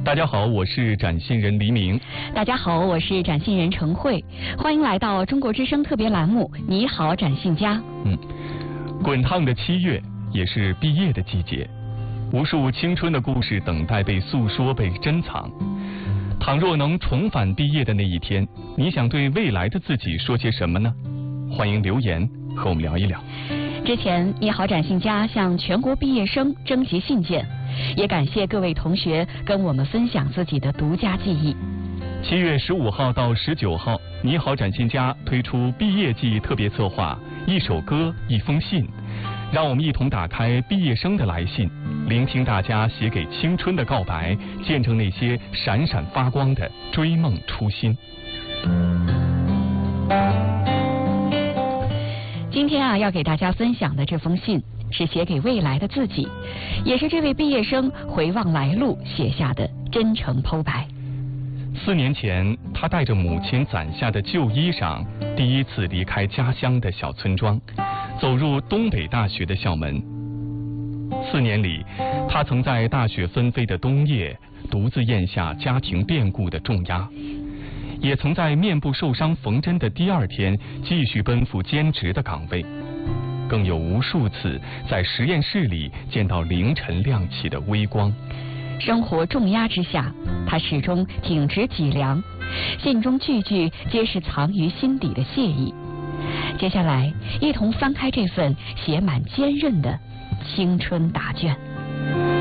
大家好，我是展信人黎明。 大家好，我是展信人程慧。欢迎来到中国之声特别栏目《你好，展信家》。 滚烫的7月也是毕业的季节，无数青春的故事等待被诉说、被珍藏。倘若能重返毕业的那一天，你想对未来的自己说些什么呢？欢迎留言和我们聊一聊。 之前，你好，展信家向全国毕业生征集信件，也感谢各位同学跟我们分享自己的独家记忆。 7月15号到19号，你好，展信家推出毕业季特别策划《一首歌一封信》，让我们一同打开毕业生的来信，聆听大家写给青春的告白，见证那些闪闪发光的追梦初心。 今天要给大家分享的这封信是写给未来的自己，也是这位毕业生回望来路写下的真诚剖白。 4年前，他带着母亲攒下的旧衣裳，第一次离开家乡的小村庄，走入东北大学的校门。4年里，他曾在大雪纷飞的冬夜独自咽下家庭变故的重压，也曾在面部受伤缝针的第2天继续奔赴兼职的岗位，更有无数次在实验室里见到凌晨亮起的微光。 生活重压之下，他始终挺直脊梁，信中句句皆是藏于心底的谢意。接下来，一同翻开这份写满坚韧的青春答卷。